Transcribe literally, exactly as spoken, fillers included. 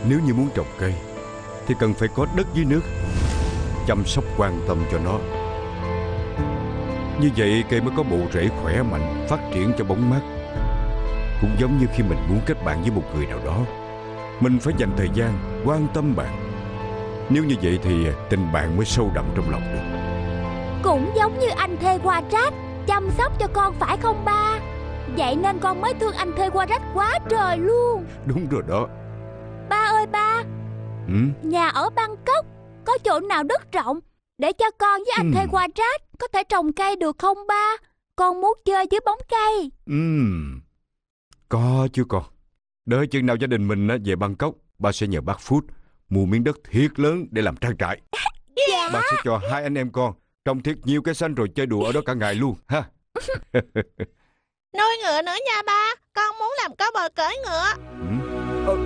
Nếu như muốn trồng cây thì cần phải có đất với nước, chăm sóc quan tâm cho nó. Như vậy cây mới có bộ rễ khỏe mạnh, phát triển cho bóng mát. Cũng giống như khi mình muốn kết bạn với một người nào đó, mình phải dành thời gian quan tâm bạn. Nếu như vậy thì tình bạn mới sâu đậm trong lòng được. Cũng giống như anh thuê qua rác chăm sóc cho con, phải không ba? Vậy nên con mới thương anh thuê qua rác quá trời luôn. Đúng rồi đó. Ba ơi ba, Ừ? nhà ở Bangkok có chỗ nào đất rộng để cho con với anh Ừ. thuê qua rác có thể trồng cây được không ba? Con muốn chơi dưới bóng cây. Ừm, có chứ con. Đợi chừng nào gia đình mình á, về Bangkok, ba sẽ nhờ bác Food mua miếng đất thiệt lớn để làm trang trại. Dạ. Ba sẽ cho hai anh em con trồng thiệt nhiều cây xanh rồi chơi đùa ở đó cả ngày luôn ha. Nuôi ngựa nữa nha ba. Con muốn làm có bờ cưỡi ngựa. Ừ.